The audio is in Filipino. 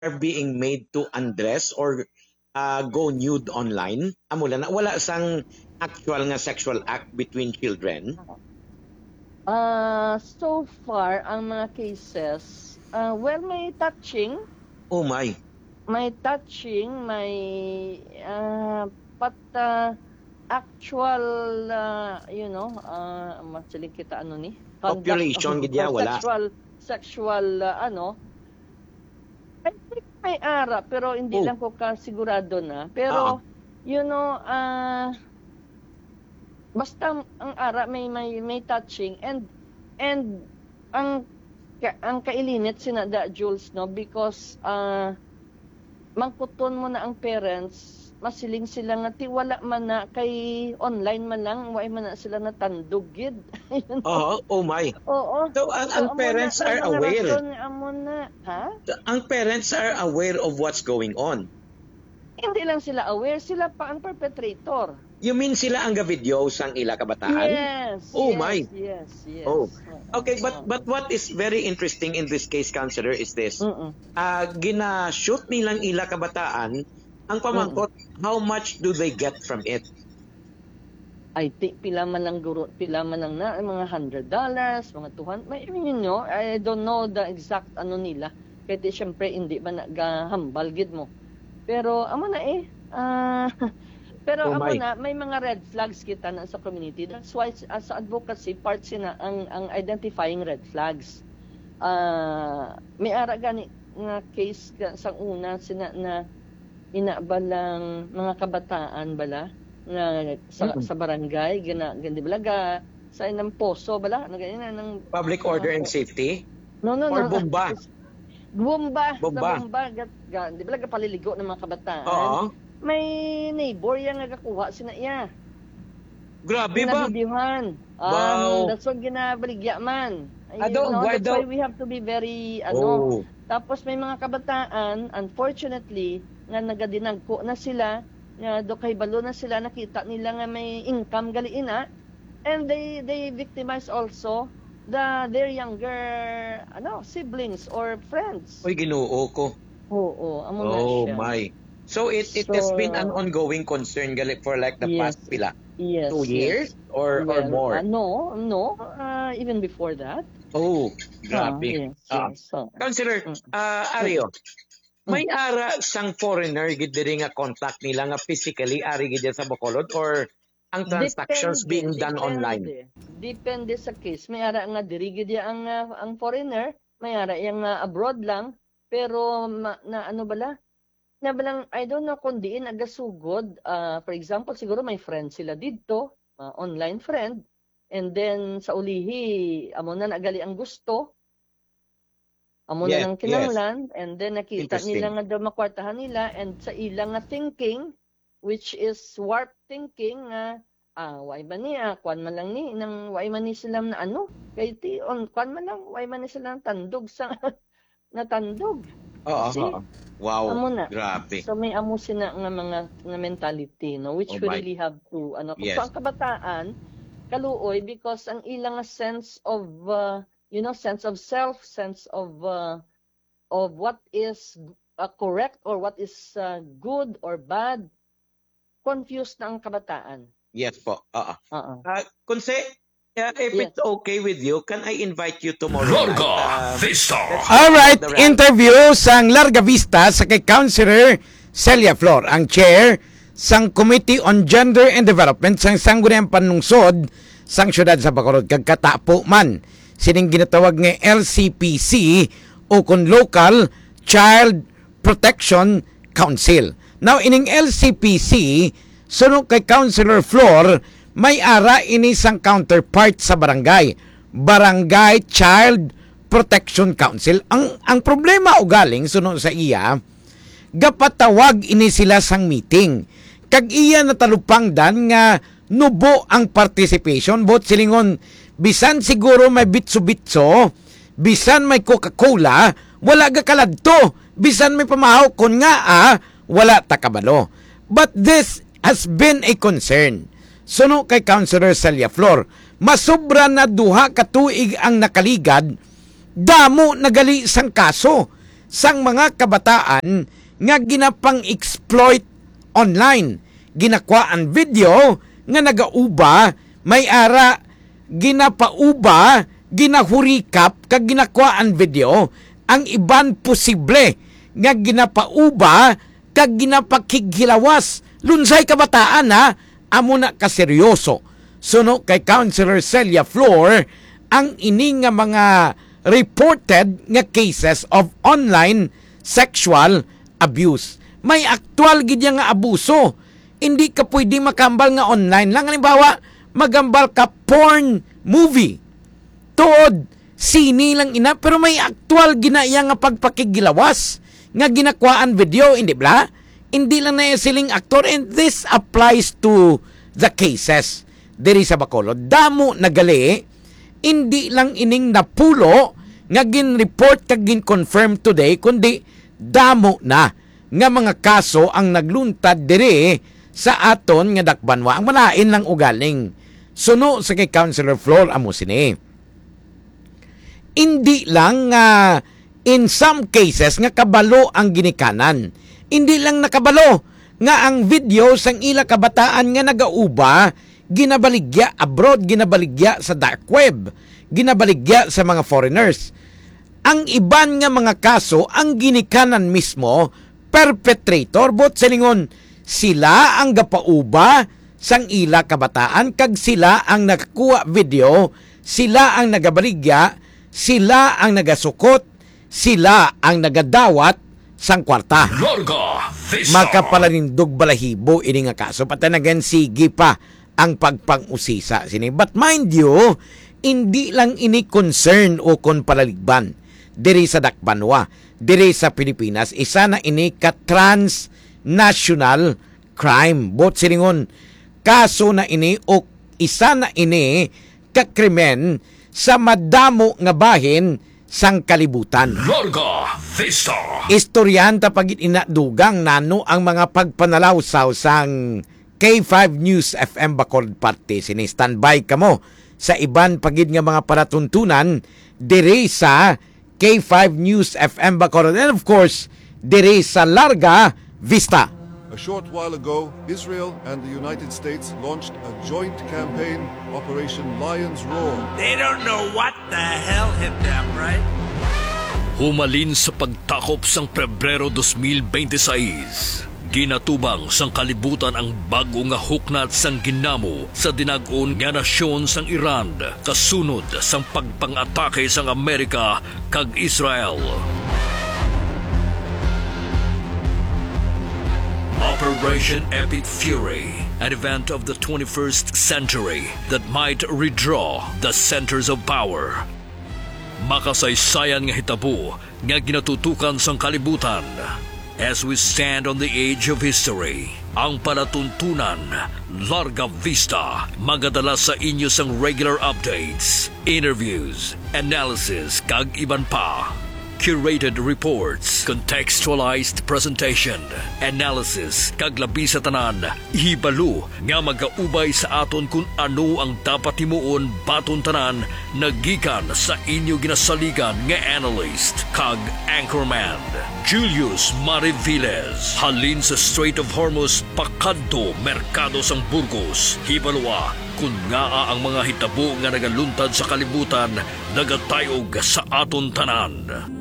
are being made to undress or go nude online? Amula na wala sang actual nga sexual act between children. So far ang mga cases, well, may touching. Oh my. May touching, may but actual masaling kita ni Population gidya wala. Sexual I think may ara pero hindi lang ko kasigurado na. Pero basta ang ara may touching and ang kailinit sinada Jules no because mangkuton mo na ang parents masiling sila nga ti wala man na kay online man lang way man na sila natandog gid. Oh my. Oo. So ang parents are aware. Ang parents are aware of what's going on. Hindi lang sila aware, sila pa ang perpetrator. You mean sila ang ga-video sang ila kabataan? Yes. Oh my. Yes. Oh. Okay, but what is very interesting in this case, counselor, is this. Gina-shoot nilang ila kabataan, ang pamangkot, how much do they get from it? I think pila man lang na mga $100, mga 200. I don't know the exact nila. Kaya syempre hindi ba nagahambal gid mo. Pero amo na pero may mga red flags kita na sa community. That's why sa advocacy part sina ang identifying red flags. May ara gani nga case sa una sina na inabalang mga kabataan bala nga sa barangay gandi balaga sa inang poso bala ng public order and safety. No. Or bomba. Di ba paliligo ng mga kabataan? Oo. May neighbor yang nagakuha sina iya. Grabe ba? Ginabidyohan. Wow. That's what ginabaligya man. That's why we have to be very Tapos may mga kabataan, unfortunately, nga nagadinagko na sila, nga do kay balo na sila nakita nila nga may income gali-ina and they victimize also their younger siblings or friends. Oy, Ginoo ko. Oo, amo na siya. Oh my. So it has been an ongoing concern for like the past pila. Yes. 2 years or more. No, even before that. Oh, grabe. Yes. Counselor Ario, may ara sang foreigner gid diri nga contact nila nga physically ari gid sa Bacolod or ang transactions being done online? Depende sa case. May ara nga diri gid ang foreigner, may ara yang abroad lang, pero na balang I don't know kung diin agasugod. For example, siguro may friend sila dito, online friend, and then sa ulihi amo na nagali ang gusto. Amo na nang kinahanglan, and then nakita nila nga daw makwartahan nila, and sa ilang nga thinking, which is warped thinking nga why man niya kwan man lang ni nang why man ni sila na kay ti on kwan man lang why man ni sila tandog sa natandog. Wow, grabe. So may amo sina nga mga mentality which we really have to so ang kabataan kaluoy because ang ilang sense of sense of self, sense of what is correct or what is good or bad, confused na ang kabataan. Yes po. Kunse, if it's okay with you, can I invite you tomorrow? Larga Vista. Alright, interview sang Larga Vista sa kay Councilor Celia Flor, ang chair sang Committee on Gender and Development sang Sangguniang Panungsod sang syudad sa Bacolod kag katapo man sining ginatawag nga LCPC o kun Local Child Protection Council. Now ining LCPC sunod kay Councilor Flor, may ara ini sang counterpart sa barangay Child Protection Council. Ang problema o galing sunod sa iya, gapatawag ini sila sang meeting. Kag iya natalupangdan nga nubo ang participation bot silingon bisan siguro may bitso-bitso, bisan may Coca-Cola, wala ga kaladto, bisan may pamahaw kon nga wala takabalo. But this has been a concern. Suno kay Councilor Celia Flor, masobra na duha ka tuig ang nakaligad, damo nagali sang kaso. sang mga kabataan nga ginapang-exploit online. Ginakwaan video nga nagauba, may ara ginapauba, ginahurikap kag ginakwaan video ang iban posible nga ginapauba kag ginapakighilawas. Lunsay kabataan ha, amo na kaseryoso. Suno kay Councilor Celia Flor ang ini nga mga reported nga cases of online sexual abuse. May aktual gid nga abuso. Hindi ka pwede makambal nga online lang. Halimbawa, magambal ka porn movie. Tuod, sini lang ina, pero may aktual ginaya nga pagpakigilawas nga ginakwaan video, hindi bla? Hindi lang na siling aktor, and this applies to the cases diri sa Bacolod. Damo nagali, hindi lang ining napulo nga gin-report kag gin-confirm today, kundi damo na nga mga kaso ang nagluntad diri sa aton nga dakbanwa. Ang malain lang ugaling. Suno sa kay Councilor Flor amo sini. Hindi lang in some cases nga kabalo ang ginikanan. Hindi lang nakabalo nga ang video sang ila kabataan nga nagauba, ginabaligya abroad, ginabaligya sa dark web, ginabaligya sa mga foreigners. Ang iban nga mga kaso, ang ginikanan mismo, perpetrator, bot silingon, sila ang gapauba sang ila kabataan, kag sila ang nakakuha video, sila ang nagabaligya, sila ang nagasukot, sila ang nagadawat sang kwarta. Makapalanindog balahibo ini nga kaso, patanagan sige pa ang pagpang-usisa sini. But mind you, hindi lang ini concern o kon palaligban diri sa dakbanwa, diri sa Pilipinas. Isa na ini ka transnational crime. Bot silingon, kaso na ini o isa na ini ka krimen sa madamo nga bahin sang kalibutan. Larga Vista. Istoryan tapagit inadugang nano ang mga pagpanalawsaw sang K5 News FM Bacolod Party. Sini standby kamo sa iban pagid nga mga paratuntunan diri sa K5 News FM Bacolod, and of course diri sa Larga Vista. A short while ago, Israel and the United States launched a joint campaign, Operation Lion's Roar. They don't know what the hell hit them, right? Humalin sa pagtakop sang Pebrero 2026. Ginatubang sang kalibutan ang bago nga huknat sang ginamo sa dinag-on nga nasyon sang Iran kasunod sang pagpang-atake sang Amerika kag Israel. Operation Epic Fury, an event of the 21st century that might redraw the centers of power. Makasaysayan nga hitabo nga ginatutukan sang kalibutan. As we stand on the edge of history, ang palatuntunan, Larga Vista, magadala sa inyo sang regular updates, interviews, analysis, kag iban pa. Curated reports, contextualized presentation, analysis, kag labi sa tanan, hibalo nga magaubay sa aton kung ano ang dapat himuon baton tanan nagikan sa inyo ginasaligan nga analyst, kag anchorman. Julius Mariviles, halin sa Strait of Hormuz, pakadto merkado sang Burgos, hibalwa kung nga ang mga hitabo nga nagaluntad sa kalibutan nagatayog sa aton tanan.